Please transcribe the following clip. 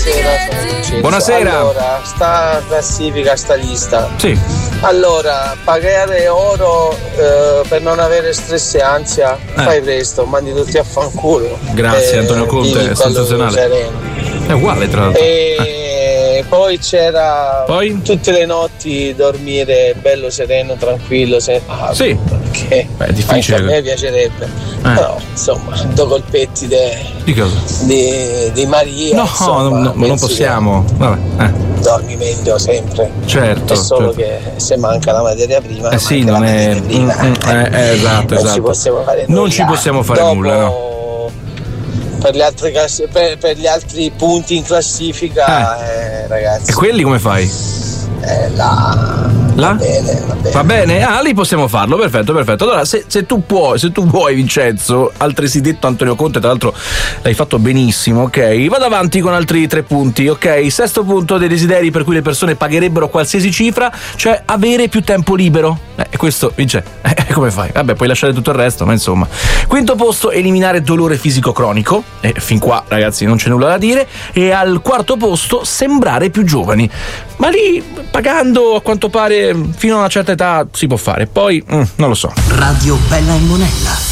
Buonasera. Allora, sta classifica, sta lista. Sì. Allora, pagare oro per non avere stress e ansia, fai presto, mandi tutti a fanculo. Grazie Antonio Conte, è sensazionale. È uguale tra l'altro. E poi c'era tutte le notti dormire bello sereno, tranquillo. Sì. Perché è difficile. Anche a me piacerebbe. Però insomma, due colpetti di cosa? Di Maria. No, insomma, non possiamo. Vabbè. Dormi meglio sempre. Certo. È solo che se manca la materia prima. Sì, non è. Esatto. Non ci possiamo fare nulla. Non ci possiamo fare nulla, no. Per gli altri punti in classifica, ragazzi. E quelli come fai? Là? Va bene. Va bene? Lì possiamo farlo, perfetto. Allora, se tu vuoi, Vincenzo, altresì detto Antonio Conte, tra l'altro l'hai fatto benissimo, ok? Vado avanti con altri 3 punti, ok? Sesto punto dei desideri per cui le persone pagherebbero qualsiasi cifra, cioè avere più tempo libero. Questo, Vince, come fai? Vabbè, puoi lasciare tutto il resto, ma insomma. Quinto posto, eliminare dolore fisico cronico. Fin qua, ragazzi, non c'è nulla da dire. E al quarto posto, sembrare più giovani. Ma lì, pagando, a quanto pare, fino a una certa età si può fare. Poi, non lo so. Radio Bella e Monella.